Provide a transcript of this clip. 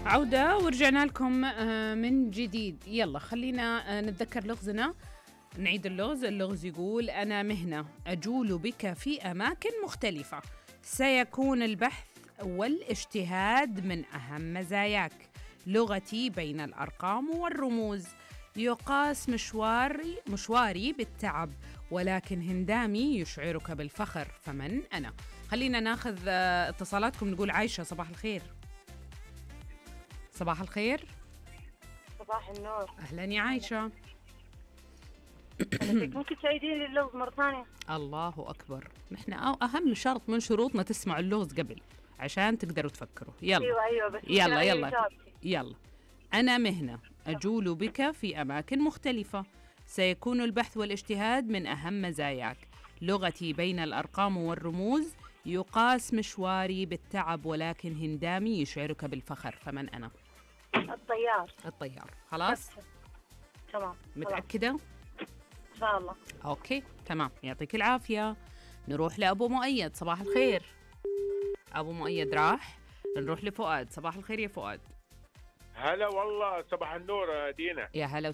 عودة ورجعنا لكم من جديد. يلا خلينا نتذكر لغزنا، نعيد اللغز يقول: أنا مهنة أجول بك في أماكن مختلفة، سيكون البحث والاجتهاد من أهم مزاياك، لغتي بين الأرقام والرموز، يقاس مشواري بالتعب، ولكن هندامي يشعرك بالفخر، فمن أنا؟ خلينا ناخذ اتصالاتكم. نقول عايشة، صباح الخير. صباح الخير. صباح النور. أهلا يا عايشة. ممكن تعيدين اللغز مرة ثانية؟ الله أكبر، نحن أهم شرط من شروطنا تسمعوا اللغز قبل عشان تقدروا تفكروا. يلا أيوة بس يلا. أنا مهنة أجول بك في أماكن مختلفة، سيكون البحث والاجتهاد من أهم مزاياك، لغتي بين الأرقام والرموز، يقاس مشواري بالتعب، ولكن هندامي يشعرك بالفخر، فمن أنا؟ الطيار. خلاص تمام. متأكدة؟ إن شاء الله. أوكي تمام، يعطيك العافية. نروح لأبو مؤيد، صباح الخير. أبو مؤيد راح. نروح لفؤاد، صباح الخير يا فؤاد. هلا والله، صباح النور دينا. يا هلا